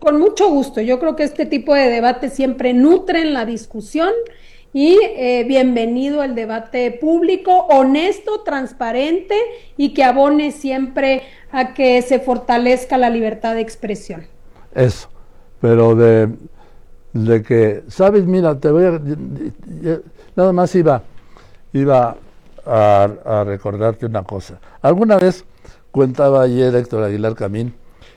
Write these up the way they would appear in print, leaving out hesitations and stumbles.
con mucho gusto. Yo creo que este tipo de debate siempre nutren la discusión y bienvenido el debate público, honesto, transparente y que abone siempre a que se fortalezca la libertad de expresión. Eso, pero de que, ¿sabes? Mira, nada más iba a recordarte una cosa. Alguna vez contaba ayer Héctor Aguilar Camín,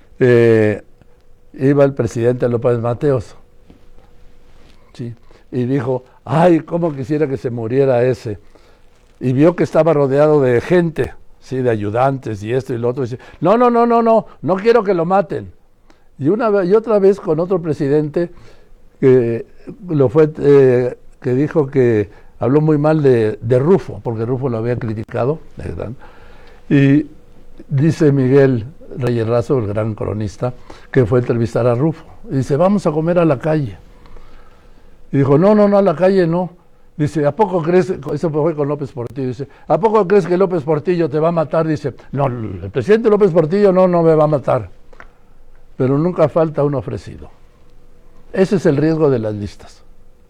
iba el presidente López Mateos, ¿sí? Y dijo, ay, cómo quisiera que se muriera ese. Y vio que estaba rodeado de gente, sí, de ayudantes y esto y lo otro. Y dice, no quiero que lo maten. Y otra vez con otro presidente que dijo que habló muy mal de Rufo, porque Rufo lo había criticado, ¿verdad? Y dice Miguel Reyes Razo, el gran cronista, que fue a entrevistar a Rufo. Y dice, vamos a comer a la calle. Y dijo, no, a la calle no. Dice, ¿a poco crees? Eso fue con López Portillo. Dice, ¿a poco crees que López Portillo te va a matar? Dice, no, el presidente López Portillo no me va a matar. Pero nunca falta un ofrecido. Ese es el riesgo de las listas.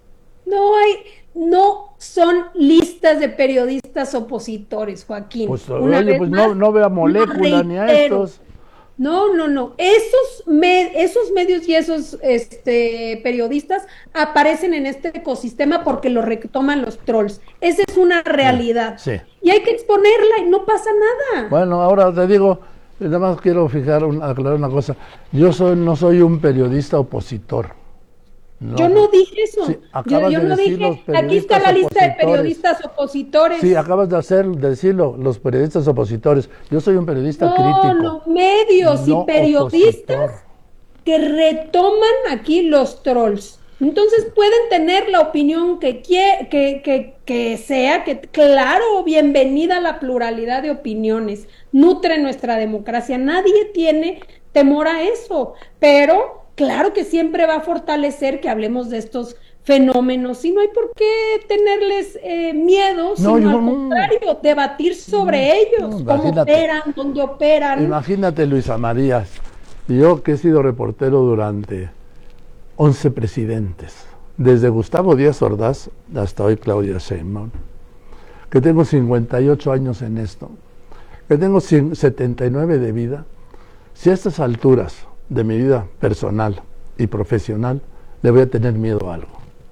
No son listas de periodistas opositores, Joaquín. Pues no vea Molécula ni a estos. No. Esos medios y esos periodistas aparecen en este ecosistema porque lo retoman los trolls. Esa es una realidad. Sí. Y hay que exponerla y no pasa nada. Bueno, ahora te digo, nada más quiero aclarar una cosa. Yo no soy un periodista opositor. No. Yo no dije eso. Sí, yo no dije, aquí está la lista de periodistas opositores. Sí, acabas de decirlo, los periodistas opositores. Yo soy un periodista crítico. No, medios no y periodistas opositor. Que retoman aquí los trolls. Entonces pueden tener la opinión que sea, que claro, bienvenida a la pluralidad de opiniones, nutre nuestra democracia, nadie tiene temor a eso, pero claro que siempre va a fortalecer que hablemos de estos fenómenos y no hay por qué tenerles miedo, sino al contrario, debatir sobre ellos, cómo operan, dónde operan. Imagínate, Luisa María, yo que he sido reportero durante 11 presidentes, desde Gustavo Díaz Ordaz hasta hoy Claudia Sheinbaum, que tengo 58 años en esto, que tengo 79 de vida, si a estas alturas de mi vida personal y profesional le voy a tener miedo a algo.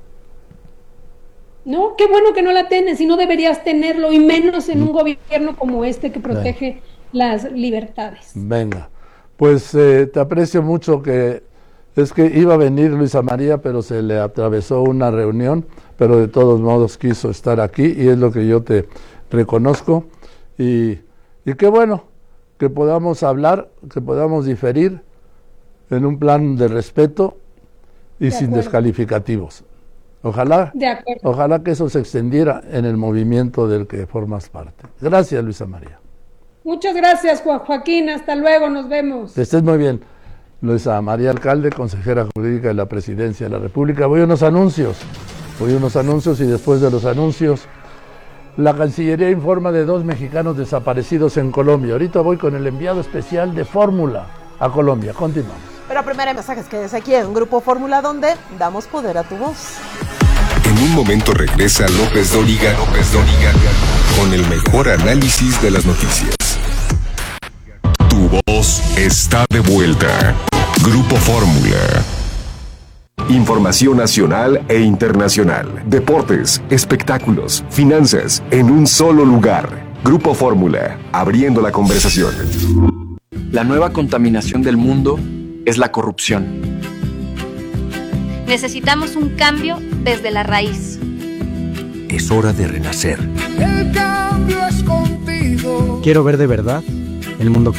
No, qué bueno que no la tienes, y no deberías tenerlo, y menos en un gobierno como este que protege las libertades. Venga, pues te aprecio mucho, que es que iba a venir Luisa María, pero se le atravesó una reunión, pero de todos modos quiso estar aquí, y es lo que yo te reconozco, y qué bueno que podamos hablar, que podamos diferir en un plan de respeto y sin descalificativos. Ojalá que eso se extendiera en el movimiento del que formas parte. Gracias, Luisa María. Muchas gracias, Joaquín. Hasta luego, nos vemos. Que estés muy bien. Luisa María Alcalde, consejera jurídica de la Presidencia de la República. Voy a unos anuncios y después de los anuncios, la Cancillería informa de 2 mexicanos desaparecidos en Colombia. Ahorita voy con el enviado especial de Fórmula a Colombia. Continuamos. Pero primero hay mensajes que desde aquí en Grupo Fórmula, donde damos poder a tu voz. En un momento regresa López Dóriga con el mejor análisis de las noticias. Tu voz está de vuelta. Grupo Fórmula. Información nacional e internacional. Deportes, espectáculos, finanzas, en un solo lugar. Grupo Fórmula, abriendo la conversación. La nueva contaminación del mundo es la corrupción. Necesitamos un cambio desde la raíz. Es hora de renacer. El cambio es contigo. Quiero ver de verdad el mundo